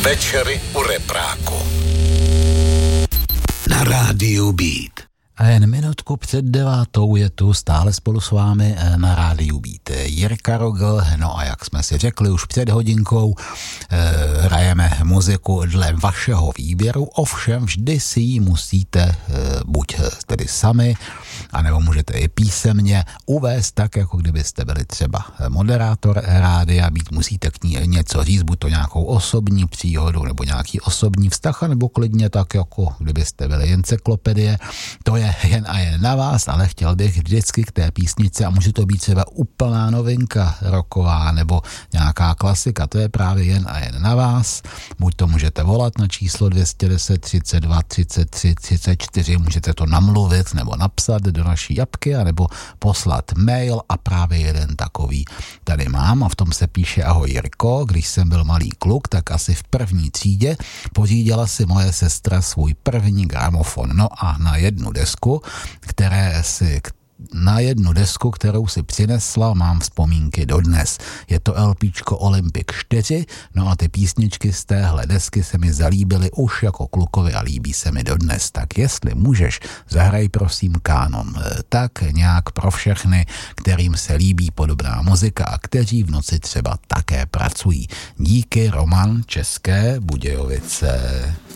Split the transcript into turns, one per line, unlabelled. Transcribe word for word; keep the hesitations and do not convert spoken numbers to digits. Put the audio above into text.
Večery u repráku na rádiu Beat.
A jen minutku před devátou je tu stále spolu s vámi na rádiu Beat Jirka Rogl. No a jak jsme si řekli už před hodinkou, eh, hrajeme muziku dle vašeho výběru, ovšem vždy si ji musíte eh, buď tedy sami, anebo můžete i písemně uvést tak, jako kdybyste byli třeba moderátor rádia Beat, musíte k ní něco říct, buď to nějakou osobní příhodu, nebo nějaký osobní vztah, nebo klidně tak, jako kdybyste byli encyklopedie. To je jen a jen na vás, ale chtěl bych vždycky k té písničce, a může to být třeba úplná novinka rocková nebo nějaká klasika, to je právě jen a jen na vás. Buď to můžete volat na číslo dvě stě deset, třicet dva, třicet tři, třicet čtyři, můžete to namluvit nebo napsat do naší japky, anebo poslat mail, a právě jeden takový tady mám, a v tom se píše: ahoj Jirko, když jsem byl malý kluk, tak asi v první třídě pořídila si moje sestra svůj první gramofon. No a na jednu desku, které si na jednu desku, kterou si přinesla, mám vzpomínky dodnes. Je to LPčko Olympic čtyři, no a ty písničky z téhle desky se mi zalíbily už jako klukovi a líbí se mi dodnes. Tak jestli můžeš, zahraj prosím kánon. Tak nějak pro všechny, kterým se líbí podobná muzika a kteří v noci třeba také pracují. Díky, Roman, České Budějovice.